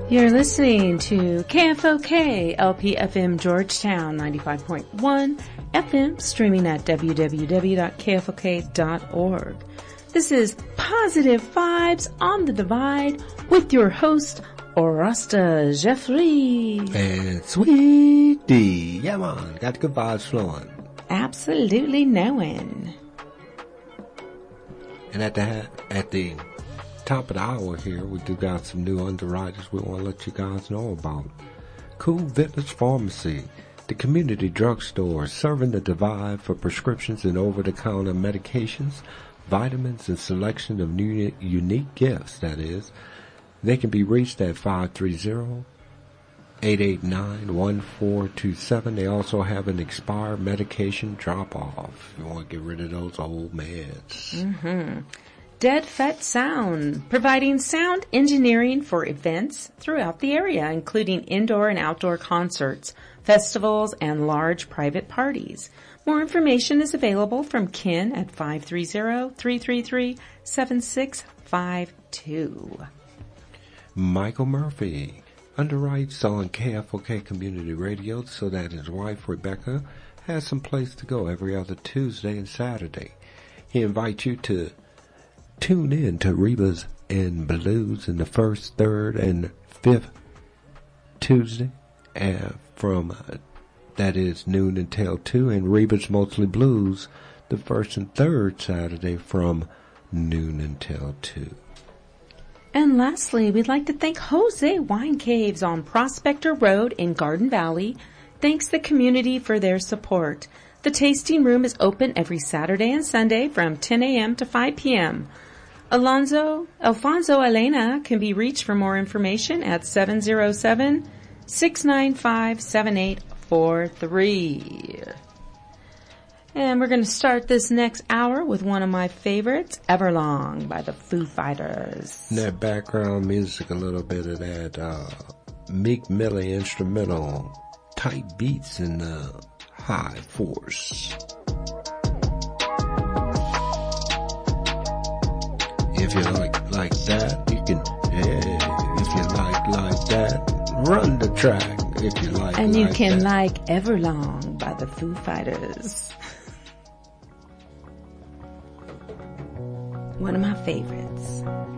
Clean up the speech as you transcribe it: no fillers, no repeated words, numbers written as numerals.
You're listening to KFOK LPFM Georgetown 95.1 FM, streaming at www.kfok.org. This is Positive Vibes on the Divide with your host, Orasta Jeffrey. And Sweet D. Yeah, man. Got the good vibes flowing. Absolutely knowing. And at the top of the hour here, we do got some new underwriters we want to let you guys know about. Cool Village Pharmacy, the community drugstore serving the divide for prescriptions and over-the-counter medications, vitamins, and selection of new unique gifts, that is. They can be reached at 530-889-1427. They also have an expired medication drop-off. You want to get rid of those old meds. Mm-hmm. Dead Fet Sound, providing sound engineering for events throughout the area, including indoor and outdoor concerts, festivals, and large private parties. More information is available from Ken at 530-333-7652. Michael Murphy underwrites on KFOK Community Radio so that his wife Rebecca has some place to go every other Tuesday and Saturday. He invites you to tune in to Reba's and Blues in the first, third, and fifth Tuesday from that is noon until 2, and Reba's Mostly Blues the first and third Saturday from noon until 2. And lastly, we'd like to thank Jose Wine Caves on Prospector Road in Garden Valley. Thanks the community for their support. The tasting room is open every Saturday and Sunday from 10 a.m. to 5 p.m. Alfonso Elena can be reached for more information at 707-695-7843. And we're going to start this next hour with one of my favorites, Everlong by the Foo Fighters. And that background music, a little bit of that Meek Millie instrumental, tight beats and high force. If you like that, you can, if you like that, run the track. If you like and you can that. like Everlong by the Foo Fighters. One of my favorites.